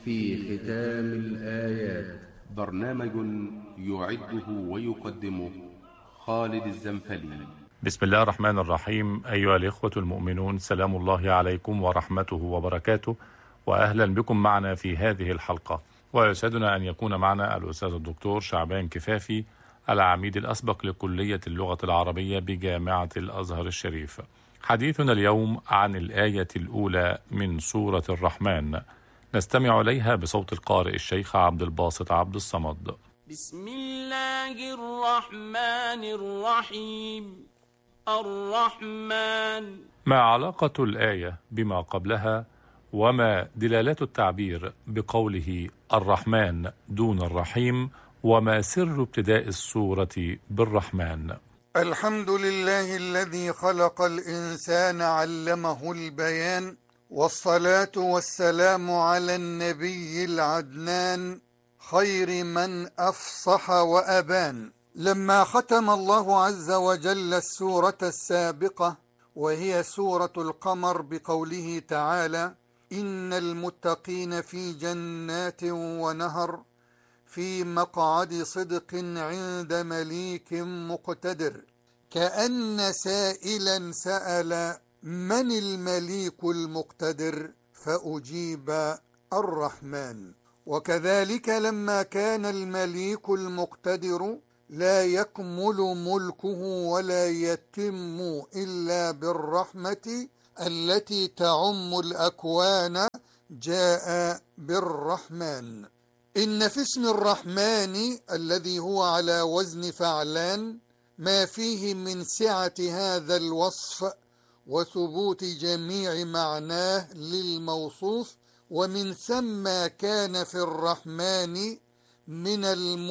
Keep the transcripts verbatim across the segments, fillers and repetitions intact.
في ختام الآيات، برنامج يعده ويقدمه خالد الزنفلي. بسم الله الرحمن الرحيم. أيها الإخوة المؤمنون، سلام الله عليكم ورحمته وبركاته، وأهلا بكم معنا في هذه الحلقة. ويسعدنا أن يكون معنا الأستاذ الدكتور شعبان كفافي، العميد الأسبق لكلية اللغة العربية بجامعة الأزهر الشريف. حديثنا اليوم عن الآية الأولى من سورة الرحمن، نستمع إليها بصوت القارئ الشيخ عبد الباسط عبد الصمد. بسم الله الرحمن الرحيم. الرحمن. ما علاقة الآية بما قبلها، وما دلالات التعبير بقوله الرحمن دون الرحيم، وما سر ابتداء السورة بالرحمن؟ الحمد لله الذي خلق الإنسان علمه البيان، والصلاة والسلام على النبي العدنان خير من أفصح وأبان. لما ختم الله عز وجل السورة السابقة وهي سورة القمر بقوله تعالى: إن المتقين في جنات ونهر في مقعد صدق عند مليك مقتدر، كأن سائلا سأل من المليك المقتدر فأجيب الرحمن. وكذلك لما كان المليك المقتدر لا يكمل ملكه ولا يتم إلا بالرحمة التي تعم الأكوان، جاء بالرحمن. إن في اسم الرحمن الذي هو على وزن فعلان ما فيه من سعة هذا الوصف وثبوت جميع معناه للموصوف، ومن ثم كان في الرحمن من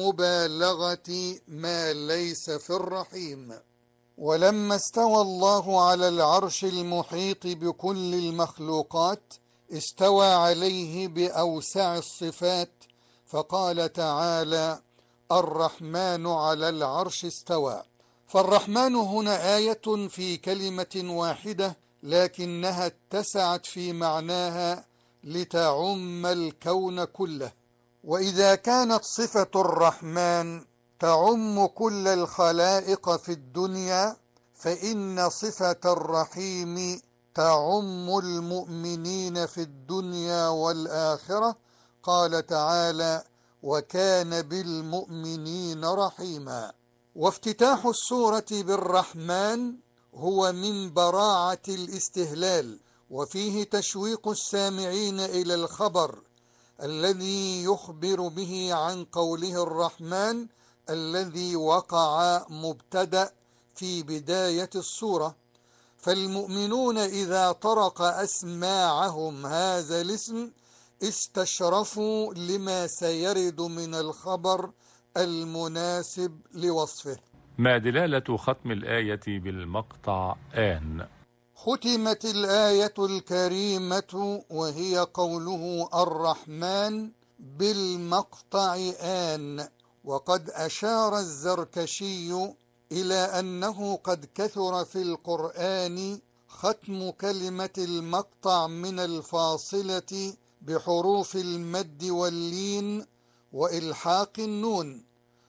المبالغة ما ليس في الرحيم. ولما استوى الله على العرش المحيط بكل المخلوقات استوى عليه بأوسع الصفات، فقال تعالى: الرحمن على العرش استوى. فالرحمن هنا آية في كلمة واحدة، لكنها اتسعت في معناها لتعم الكون كله. وإذا كانت صفة الرحمن تعم كل الخلائق في الدنيا، فإن صفة الرحيم تعم المؤمنين في الدنيا والآخرة. قال تعالى: وكان بالمؤمنين رحيما. وافتتاح السورة بالرحمن هو من براعة الاستهلال، وفيه تشويق السامعين إلى الخبر الذي يخبر به عن قوله الرحمن الذي وقع مبتدأ في بداية السورة. فالمؤمنون إذا طرق أسماعهم هذا الاسم استشرفوا لما سيرد من الخبر المناسب لوصفه. ما دلالة ختم الآية بالمقطع آن؟ ختمت الآية الكريمة وهي قوله الرحمن بالمقطع آن. وقد أشار الزركشي إلى أنه قد كثر في القرآن ختم كلمة المقطع من الفاصلة بحروف المد واللين وإلحاق النون،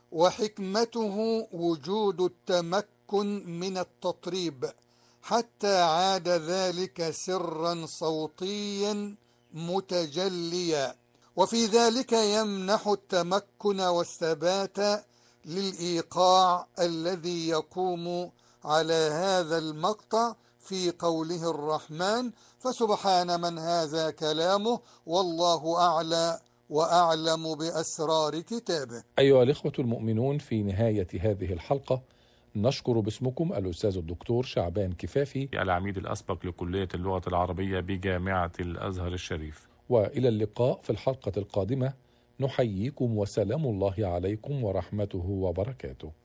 وحكمته وجود التمكن من التطريب حتى عاد ذلك سرا صوتيا متجليا، وفي ذلك يمنح التمكن والثبات للإيقاع الذي يقوم على هذا المقطع في قوله الرحمن. فسبحان من هذا كلامه، والله أعلى وأعلم بأسرار كتابه. أيها الإخوة المؤمنون، في نهاية هذه الحلقة نشكر باسمكم الأستاذ الدكتور شعبان كفافي، العميد الأسبق لكلية اللغة العربية بجامعة الأزهر الشريف. وإلى اللقاء في الحلقة القادمة، نحييكم وسلام الله عليكم ورحمته وبركاته.